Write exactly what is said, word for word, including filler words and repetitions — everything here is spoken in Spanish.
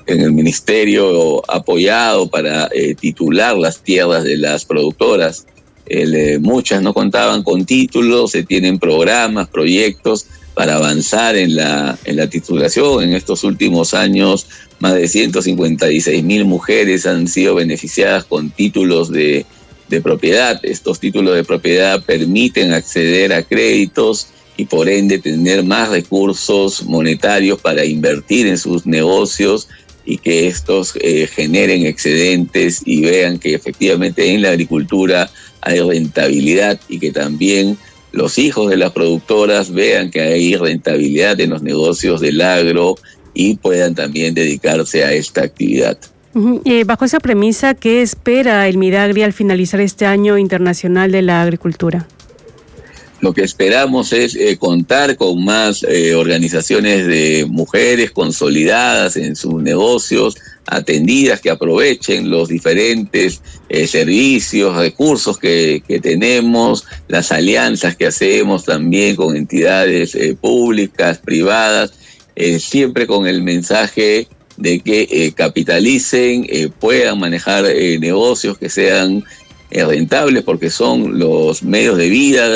en el ministerio apoyado para eh, titular las tierras de las productoras. El, eh, muchas no contaban con títulos, se tienen programas, proyectos para avanzar en la, en la titulación. En estos últimos años, más de ciento cincuenta y seis mil mujeres han sido beneficiadas con títulos de, de propiedad. Estos títulos de propiedad permiten acceder a créditos y por ende tener más recursos monetarios para invertir en sus negocios y que estos eh, generen excedentes y vean que efectivamente en la agricultura hay rentabilidad y que también los hijos de las productoras vean que hay rentabilidad en los negocios del agro y puedan también dedicarse a esta actividad. Uh-huh. Eh, bajo esa premisa, ¿qué espera el Midagri al finalizar este año internacional de la agricultura? Lo que esperamos es eh, contar con más eh, organizaciones de mujeres consolidadas en sus negocios, atendidas, que aprovechen los diferentes eh, servicios, recursos que, que tenemos, las alianzas que hacemos también con entidades eh, públicas, privadas, eh, siempre con el mensaje de que eh, capitalicen, eh, puedan manejar eh, negocios que sean eh, rentables, porque son los medios de vida